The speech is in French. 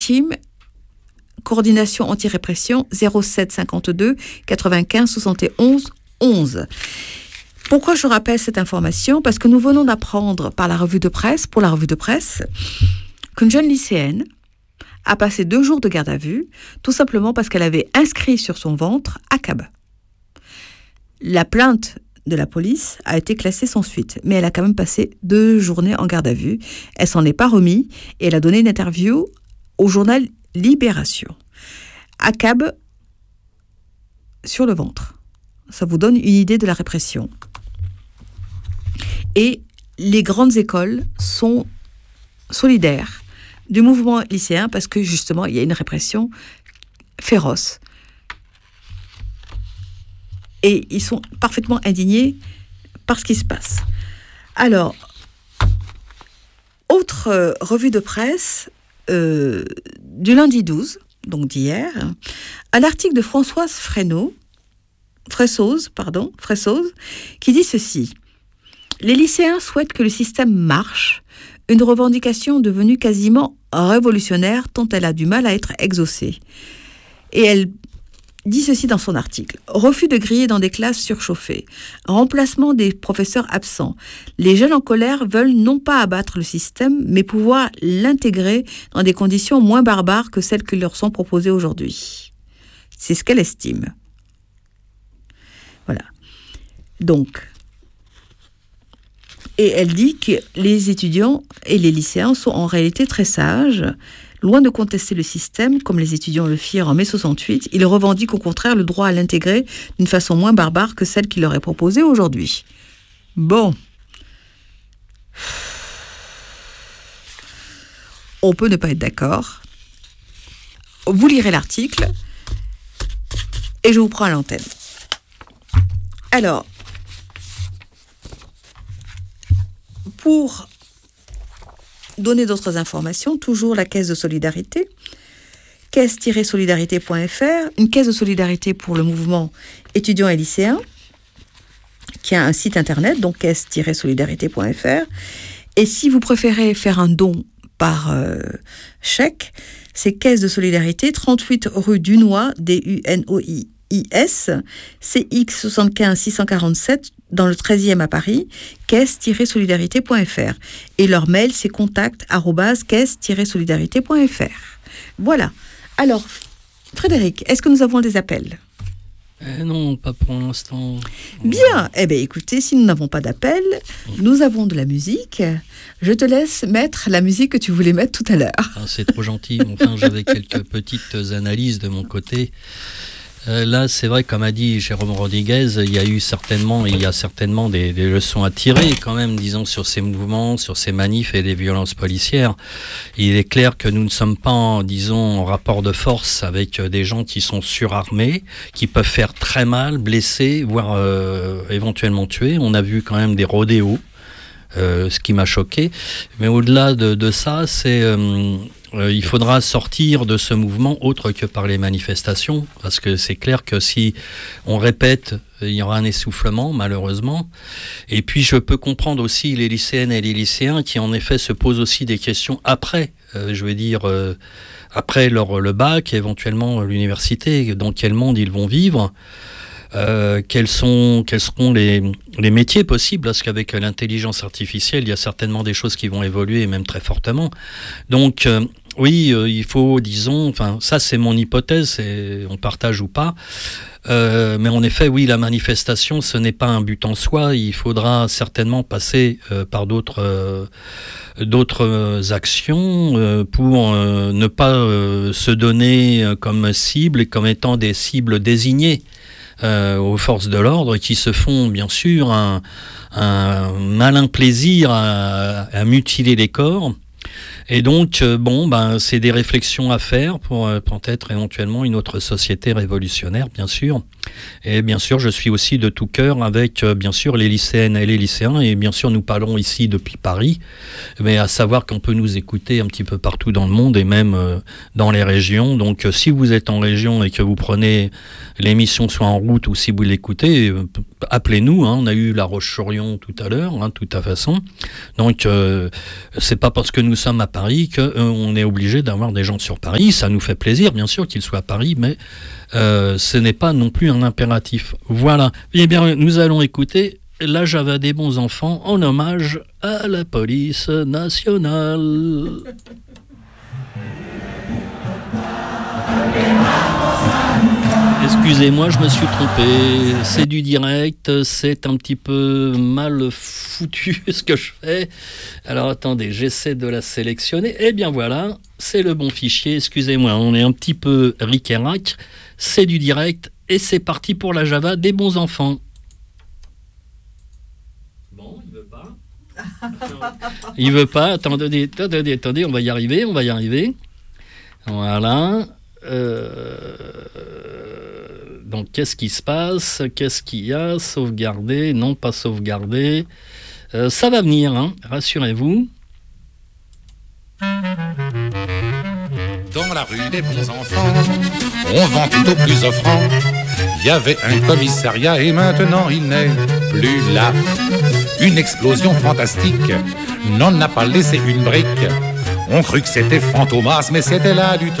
Team, coordination anti-répression 07 52 95 71 11. Pourquoi je rappelle cette information ? Parce que nous venons d'apprendre pour la revue de presse, qu'une jeune lycéenne a passé 2 jours de garde à vue, tout simplement parce qu'elle avait inscrit sur son ventre ACAB. La plainte de la police a été classée sans suite, mais elle a quand même passé 2 journées en garde à vue. Elle s'en est pas remise et elle a donné une interview au journal Libération. ACAB sur le ventre. Ça vous donne une idée de la répression. Et les grandes écoles sont solidaires du mouvement lycéen parce que justement, il y a une répression féroce. Et ils sont parfaitement indignés par ce qui se passe. Alors, autre revue de presse du lundi 12, donc d'hier, un article de Françoise Fressoz, qui dit ceci. Les lycéens souhaitent que le système marche, une revendication devenue quasiment révolutionnaire tant elle a du mal à être exaucée. Et elle dit ceci dans son article. Refus de griller dans des classes surchauffées. Remplacement des professeurs absents. Les jeunes en colère veulent non pas abattre le système, mais pouvoir l'intégrer dans des conditions moins barbares que celles qui leur sont proposées aujourd'hui. C'est ce qu'elle estime. Voilà. Donc, et elle dit que les étudiants et les lycéens sont en réalité très sages. Loin de contester le système, comme les étudiants le firent en mai 68, ils revendiquent au contraire le droit à l'intégrer d'une façon moins barbare que celle qui leur est proposée aujourd'hui. Bon. On peut ne pas être d'accord. Vous lirez l'article et je vous prends à l'antenne. Alors, pour donner d'autres informations, toujours la caisse de solidarité, caisse-solidarité.fr, une caisse de solidarité pour le mouvement étudiant et lycéen, qui a un site internet, donc caisse-solidarité.fr. Et si vous préférez faire un don par chèque, c'est caisse de solidarité, 38 rue Dunois, DUNOIS, CX 75 647, dans le 13e à Paris, caisse-solidarité.fr. Et leur mail, c'est contact@caisse-solidarité.fr. Voilà. Alors, Frédéric, est-ce que nous avons des appels ? Non, pas pour l'instant. Bien. Eh bien, écoutez, si nous n'avons pas d'appel, nous avons de la musique. Je te laisse mettre la musique que tu voulais mettre tout à l'heure. Ah, c'est trop gentil. Enfin, j'avais quelques petites analyses de mon côté. Là, c'est vrai, comme a dit Jérôme Rodriguez, il y a certainement des leçons à tirer quand même, disons, sur ces mouvements, sur ces manifs et les violences policières. Il est clair que nous ne sommes pas, en rapport de force avec des gens qui sont surarmés, qui peuvent faire très mal, blesser, voire éventuellement tuer. On a vu quand même des rodéos, ce qui m'a choqué. Mais au-delà de ça, il faudra sortir de ce mouvement autre que par les manifestations, parce que c'est clair que si on répète, il y aura un essoufflement, malheureusement. Et puis je peux comprendre aussi les lycéennes et les lycéens qui en effet se posent aussi des questions après, après le bac, éventuellement l'université, dans quel monde ils vont vivre. Quels seront les métiers possibles, parce qu'avec l'intelligence artificielle, il y a certainement des choses qui vont évoluer, même très fortement. Donc, oui, il faut, ça c'est mon hypothèse, on partage ou pas, mais en effet, oui, la manifestation, ce n'est pas un but en soi, il faudra certainement passer par d'autres actions pour ne pas se donner comme cible et comme étant des cibles désignées aux forces de l'ordre qui se font bien sûr un malin plaisir à mutiler les corps. Et donc, c'est des réflexions à faire pour peut-être éventuellement une autre société révolutionnaire, bien sûr. Et bien sûr, je suis aussi de tout cœur avec, bien sûr, les lycéennes et les lycéens. Et bien sûr, nous parlons ici depuis Paris, mais à savoir qu'on peut nous écouter un petit peu partout dans le monde et même dans les régions. Donc, si vous êtes en région et que vous prenez l'émission soit en route ou si vous l'écoutez, appelez-nous, on a eu La Roche-sur-Yon tout à l'heure, de toute façon. Donc, c'est pas parce que nous sommes à Paris qu'on est obligé d'avoir des gens sur Paris. Ça nous fait plaisir, bien sûr, qu'ils soient à Paris, mais ce n'est pas non plus un impératif. Voilà. Eh bien, nous allons écouter La Java des bons enfants en hommage à la police nationale. Excusez-moi, je me suis trompé. C'est du direct, c'est un petit peu mal foutu ce que je fais. Alors attendez, j'essaie de la sélectionner. Eh bien voilà, c'est le bon fichier. Excusez-moi, on est un petit peu ric-et-rac. C'est du direct et c'est parti pour La Java des bons enfants. Bon, il veut pas. Il veut pas. Attendez, on va y arriver. Voilà. Donc, qu'est-ce qui se passe? Qu'est-ce qu'il y a? Sauvegarder? Non, pas sauvegarder. Ça va venir, rassurez-vous. Dans la rue des bons enfants, on vend tout au plus offrant. Il y avait un commissariat et maintenant il n'est plus là. Une explosion fantastique n'en a pas laissé une brique. On crut que c'était Fantomas, mais c'était la lutte